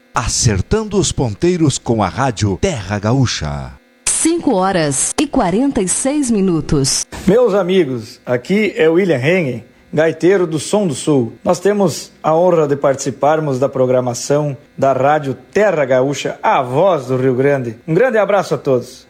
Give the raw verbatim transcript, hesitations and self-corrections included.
Acertando os ponteiros com a rádio Terra Gaúcha. cinco horas e quarenta e seis minutos. Meus amigos, aqui é William Hengen, gaiteiro do Som do Sul. Nós temos a honra de participarmos da programação da rádio Terra Gaúcha, a voz do Rio Grande. Um grande abraço a todos.